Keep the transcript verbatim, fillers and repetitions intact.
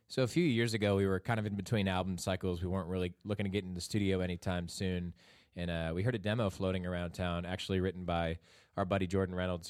So a few years ago, we were kind of in between album cycles. We weren't really looking to get in the studio anytime soon. And uh, we heard a demo floating around town, actually written by our buddy Jordan Reynolds,